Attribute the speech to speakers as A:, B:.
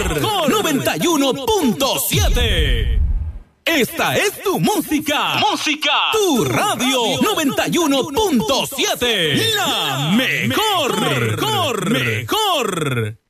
A: mejor 91.7. Esta es tu música. Tu radio 91.7. La mejor.